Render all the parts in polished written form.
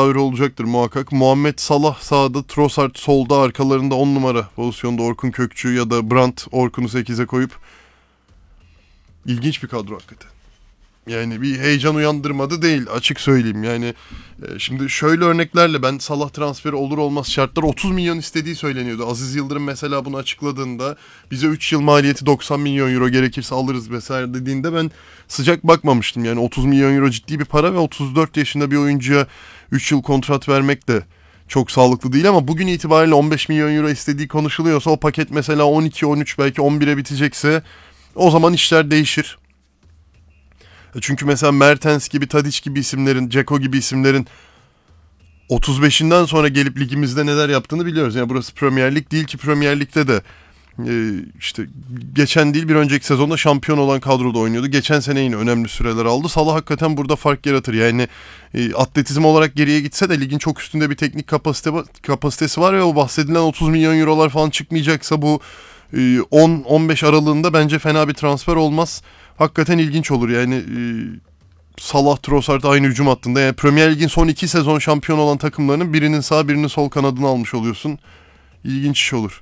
tedavülü olacaktır muhakkak. Muhammed Salah sağda, Trossard solda, arkalarında 10 numara pozisyonda Orkun Kökçü ya da Brandt Orkun'u 8'e koyup ilginç bir kadro hakikaten. Yani bir heyecan uyandırmadı değil, açık söyleyeyim. Yani şimdi şöyle örneklerle ben Salah transferi olur olmaz şartlar 30 milyon istediği söyleniyordu. Aziz Yıldırım mesela bunu açıkladığında bize 3 yıl maliyeti 90 milyon euro gerekirse alırız vesaire dediğinde ben sıcak bakmamıştım. Yani 30 milyon euro ciddi bir para ve 34 yaşında bir oyuncuya 3 yıl kontrat vermek de çok sağlıklı değil ama bugün itibariyle 15 milyon euro istediği konuşuluyorsa o paket mesela 12, 13 belki 11'e bitecekse o zaman işler değişir. Çünkü mesela Mertens gibi, Tadic gibi isimlerin, Dzeko gibi isimlerin 35'inden sonra gelip ligimizde neler yaptığını biliyoruz. Yani burası Premier Lig değil ki, Premier Lig'de de işte geçen değil bir önceki sezonda şampiyon olan kadroda oynuyordu. Geçen sene yine önemli süreler aldı. Salah hakikaten burada fark yaratır. Yani atletizm olarak geriye gitse de ligin çok üstünde bir teknik kapasitesi var ve o bahsedilen 30 milyon eurolar falan çıkmayacaksa bu 10-15 aralığında bence fena bir transfer olmaz. Hakikaten ilginç olur yani Salah, Trossard aynı hücum hattında. Yani Premier Lig'in son 2 sezon şampiyon olan takımlarının birinin sağ birinin sol kanadını almış oluyorsun. İlginç iş olur.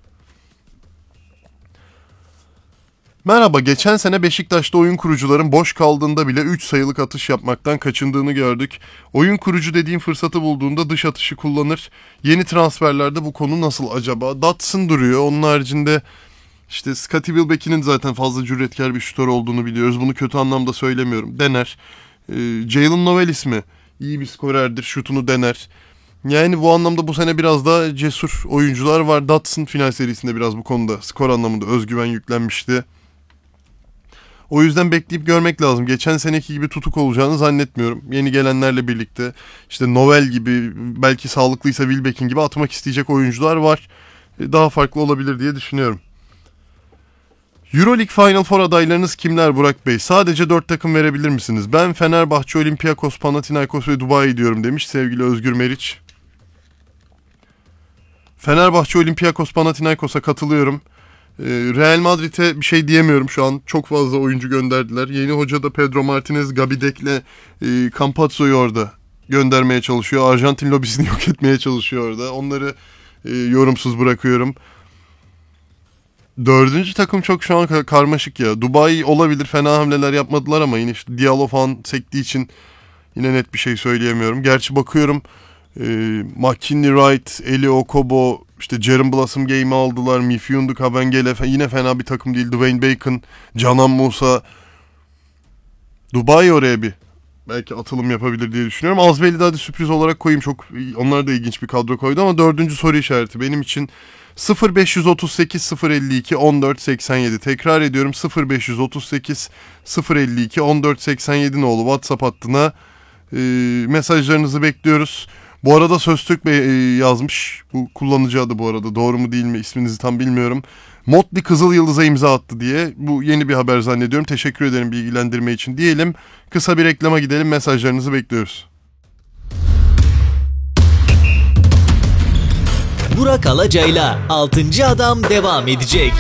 Merhaba, geçen sene Beşiktaş'ta oyun kurucuların boş kaldığında bile 3 sayılık atış yapmaktan kaçındığını gördük. Oyun kurucu dediğim fırsatı bulduğunda dış atışı kullanır. Yeni transferlerde bu konu nasıl acaba? Dotson duruyor. Onun haricinde İşte Scottie Wilbeck'in zaten fazla cüretkar bir şutör olduğunu biliyoruz. Bunu kötü anlamda söylemiyorum. Dener. Jalen Noel ismi iyi bir skorerdir. Şutunu dener. Yani bu anlamda bu sene biraz daha cesur oyuncular var. Dotson final serisinde biraz bu konuda skor anlamında özgüven yüklenmişti. O yüzden bekleyip görmek lazım. Geçen seneki gibi tutuk olacağını zannetmiyorum. Yeni gelenlerle birlikte işte Noel gibi, belki sağlıklıysa Wilbeck'in gibi atmak isteyecek oyuncular var. Daha farklı olabilir diye düşünüyorum. Euroleague Final Four adaylarınız kimler Burak Bey? Sadece 4 takım verebilir misiniz? Ben Fenerbahçe, Olympiakos, Panathinaikos ve Dubai diyorum demiş sevgili Özgür Meriç. Fenerbahçe, Olympiakos, Panathinaikos'a katılıyorum. Real Madrid'e bir şey diyemiyorum şu an. Çok fazla oyuncu gönderdiler. Yeni hoca da Pedro Martinez, Gabidek'le Campazzo'yu orada göndermeye çalışıyor. Arjantin lobisini yok etmeye çalışıyor orada. Onları yorumsuz bırakıyorum. 4. takım çok şu an karmaşık ya. Dubai olabilir, fena hamleler yapmadılar ama yine işte Diallo falan sektiği için yine net bir şey söyleyemiyorum. Gerçi bakıyorum McKinley Wright, Eli Okobo, işte Jaren Blossom Game'i aldılar. Mifyundu Kabengele yine fena bir takım değil. Dwayne Bacon, Canan Musa. Dubai oraya bir belki atılım yapabilir diye düşünüyorum. Azbel'i de hadi sürpriz olarak koyayım. Çok, onlar da ilginç bir kadro koydu ama 4. soru işareti benim için 0538 052 14 87. Tekrar ediyorum, 0538 052 14 87 nolu WhatsApp hattına mesajlarınızı bekliyoruz. Bu arada Söztürk Bey yazmış. Bu kullanıcı adı bu arada. Doğru mu değil mi isminizi tam bilmiyorum. Motley Kızıl Yıldız'a imza attı diye. Bu yeni bir haber zannediyorum. Teşekkür ederim bilgilendirme için diyelim. Kısa bir reklama gidelim. Mesajlarınızı bekliyoruz. Burak Alacay'la 6. Adam devam edecek.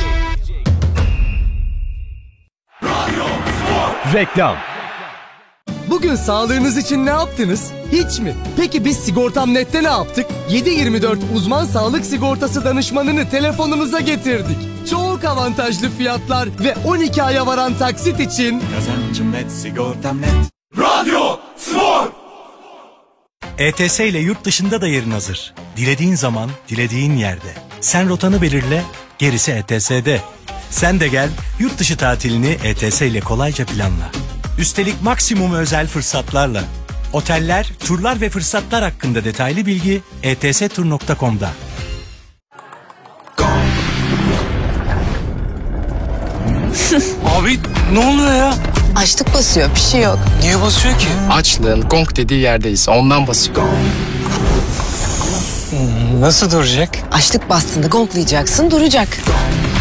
Reklam. Bugün sağlığınız için ne yaptınız? Hiç mi? Peki biz Sigortam.net'te ne yaptık? 7/24 uzman sağlık sigortası danışmanını telefonumuza getirdik. Çok avantajlı fiyatlar ve 12 aya varan taksit için Kazancım net, Sigortam.net. Radyo Spor. ETS ile yurt dışında da yerin hazır. Dilediğin zaman, dilediğin yerde. Sen rotanı belirle, gerisi ETS'de. Sen de gel, yurt dışı tatilini ETS ile kolayca planla. Üstelik maksimum özel fırsatlarla. Oteller, turlar ve fırsatlar hakkında detaylı bilgi etstur.com'da. Abi ne oluyor ya? Açlık basıyor, bir şey yok. Niye basıyor ki? Açlığın gong dediği yerdeyiz. Ondan basıyor. Nasıl duracak? Açlık bastığında gonklayacaksın, duracak.